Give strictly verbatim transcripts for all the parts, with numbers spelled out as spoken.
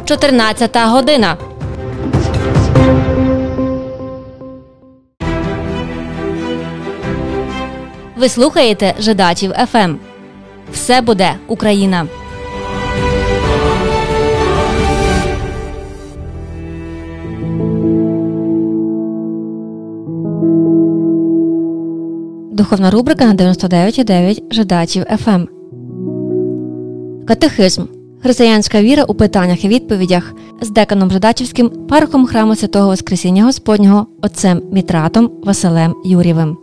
чотирнадцята година. Ви слухаєте Жидачів еф ем. Все буде Україна. Духовна рубрика на дев'яносто дев'ять і дев'ять Жидачів еф ем. Катехизм. Християнська віра у питаннях і відповідях з деканом Жидачівським, парохом храму Святого Воскресіння Господнього, отцем Мітратом Василем Юрєвим.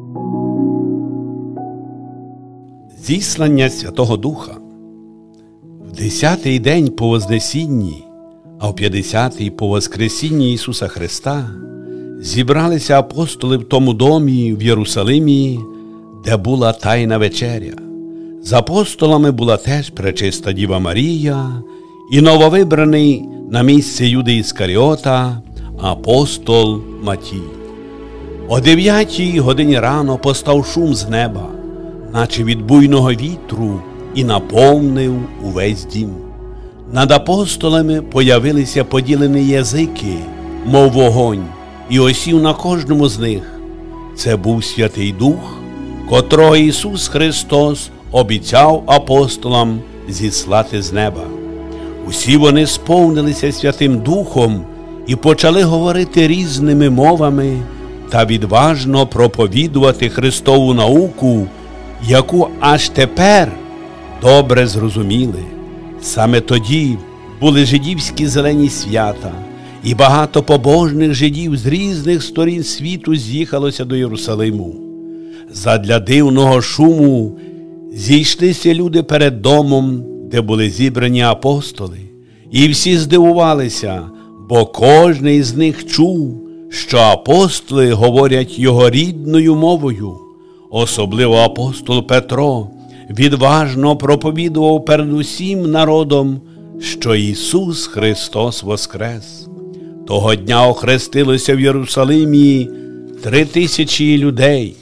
Зіслання Святого Духа. В десятий день по Вознесінні, а в п'ятдесятий по Воскресінні Ісуса Христа зібралися апостоли в тому домі в Єрусалимі, де була Тайна вечеря. З апостолами була теж пречиста Діва Марія і нововибраний на місце Юди Іскаріота апостол Матій. О дев'ятій годині рано постав шум з неба, наче від буйного вітру, і наповнив увесь дім. Над апостолами появилися поділені язики, мов вогонь, і осів на кожному з них. Це був Святий Дух, котрого Ісус Христос обіцяв апостолам зіслати з неба. Усі вони сповнилися Святим Духом і почали говорити різними мовами та відважно проповідувати Христову науку, яку аж тепер добре зрозуміли. Саме тоді були жидівські зелені свята, і багато побожних жидів з різних сторін світу з'їхалося до Єрусалиму. Задля дивного шуму зійшлися люди перед домом, де були зібрані апостоли, і всі здивувалися, бо кожний з них чув, що апостоли говорять його рідною мовою. Особливо апостол Петро відважно проповідував перед усім народом, що Ісус Христос воскрес. Того дня охрестилося в Єрусалимі три тисячі людей.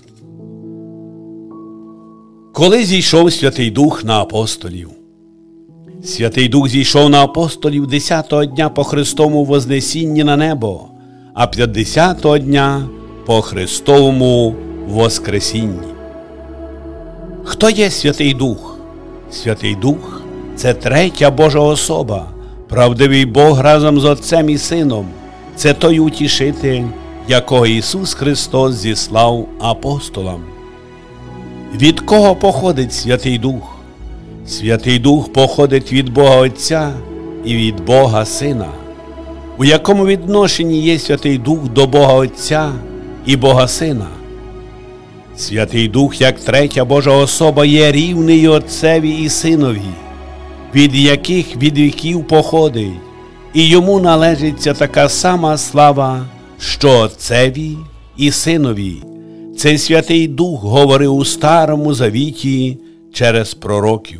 Коли зійшов Святий Дух на апостолів? Святий Дух зійшов на апостолів десятого дня по Христовому Вознесінні на небо, а п'ятдесятого дня по Христовому Воскресінні. Хто є Святий Дух? Святий Дух – це третя Божа особа, правдивий Бог разом з Отцем і Сином. Це той утішитель, якого Ісус Христос зіслав апостолам. Від кого походить Святий Дух? Святий Дух походить від Бога Отця і від Бога Сина. У якому відношенні є Святий Дух до Бога Отця і Бога Сина? Святий Дух, як третя Божа особа, є рівний Отцеві і Синові, від яких від віків походить, і йому належиться така сама слава, що Отцеві і Синові. Цей Святий Дух говорив у Старому Завіті через пророків.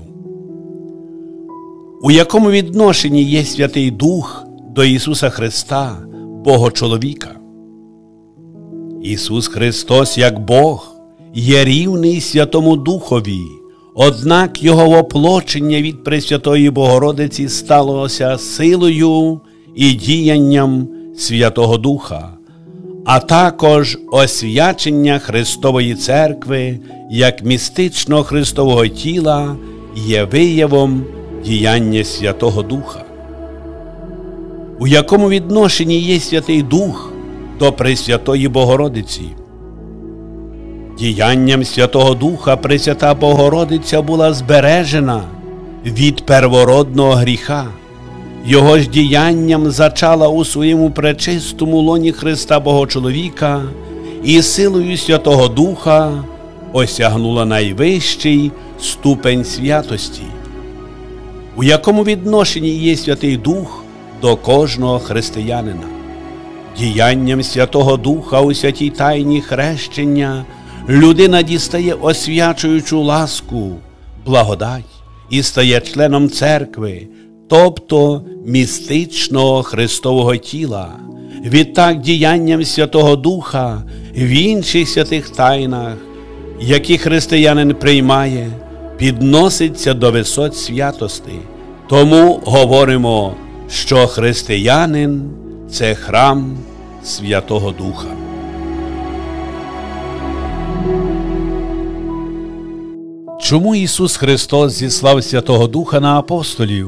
У якому відношенні є Святий Дух до Ісуса Христа, Бога-чоловіка? Ісус Христос, як Бог, є рівний Святому Духові, однак Його воплочення від Пресвятої Богородиці сталося силою і діянням Святого Духа, а також освячення Христової Церкви як містичного Христового тіла є виявом діяння Святого Духа. У якому відношенні є Святий Дух до Пресвятої Богородиці? Діянням Святого Духа Пресвята Богородиця була збережена від первородного гріха. Його ж діянням зачала у своєму пречистому лоні Христа Бога-чоловіка і силою Святого Духа осягнула найвищий ступень святості. У якому відношенні є Святий Дух до кожного християнина? Діянням Святого Духа у святій тайні хрещення людина дістає освячуючу ласку, благодать і стає членом церкви, тобто містичного Христового тіла. Відтак діянням Святого Духа в інших святих тайнах, які християнин приймає, підноситься до висот святости. Тому говоримо, що християнин – це храм Святого Духа. Чому Ісус Христос зіслав Святого Духа на апостолів?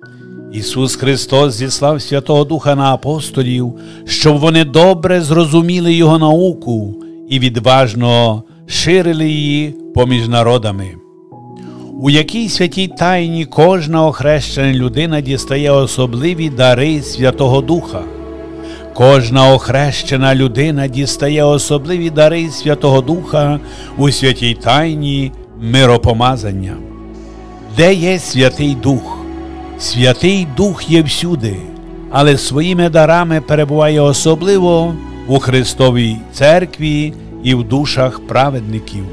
Ісус Христос зіслав Святого Духа на апостолів, щоб вони добре зрозуміли Його науку і відважно ширили її поміж народами. У якій святій тайні кожна охрещена людина дістає особливі дари Святого Духа. Кожна охрещена людина дістає особливі дари Святого Духа у святій тайні миропомазання. Де є Святий Дух? Святий Дух є всюди, але своїми дарами перебуває особливо у Христовій Церкві і в душах праведників.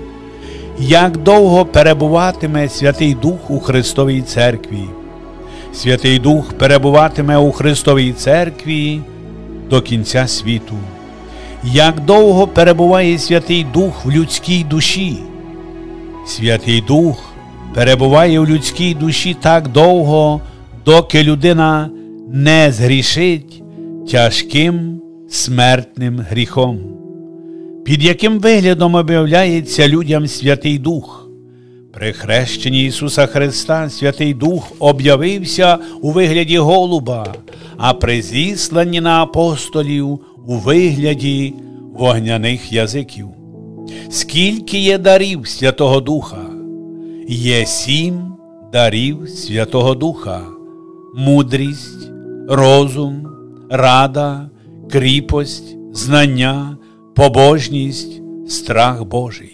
Як довго перебуватиме Святий Дух у Христовій Церкві? Святий Дух перебуватиме у Христовій Церкві до кінця світу. Як довго перебуває Святий Дух в людській душі? Святий Дух перебуває в людській душі так довго, доки людина не згрішить тяжким смертним гріхом. Під яким виглядом об'являється людям Святий Дух? При хрещенні Ісуса Христа Святий Дух об'явився у вигляді голуба, а при зісланні на апостолів у вигляді вогняних язиків. Скільки є дарів Святого Духа? Є сім дарів Святого Духа: мудрість, розум, рада, кріпость, знання, побожність, страх Божий.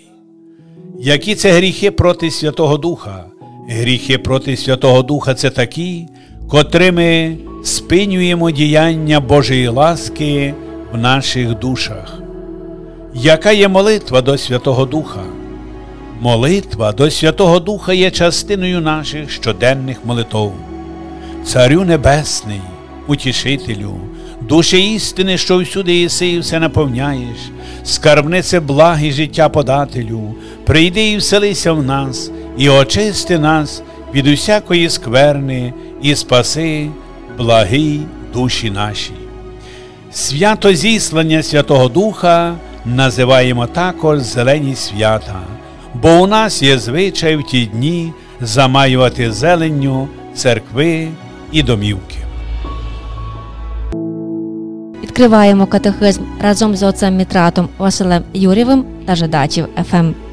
Які це гріхи проти Святого Духа? Гріхи проти Святого Духа – це такі, котрими спинюємо діяння Божої ласки в наших душах. Яка є молитва до Святого Духа? Молитва до Святого Духа є частиною наших щоденних молитов. Царю Небесний, Утішителю, Душе істини, що всюди єси і все наповняєш, скарбнице благ і життя подателю, прийди і вселися в нас, і очисти нас від усякої скверни, і спаси благі душі наші. Свято зіслання Святого Духа називаємо також зелені свята, бо у нас є звичай в ті дні замаювати зеленню церкви і домівки. Відкриваємо катехизм разом з отцем Мітратом Василем Юрєвим та Жидачів еф ем.